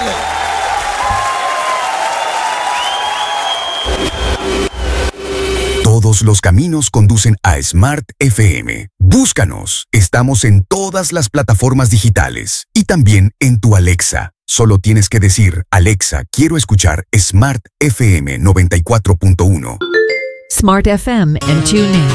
Todos los caminos conducen a Smart FM. Búscanos. Estamos en todas las plataformas digitales y también en tu Alexa. Solo tienes que decir, Alexa, quiero escuchar Smart FM 94.1. Smart FM and TuneIn.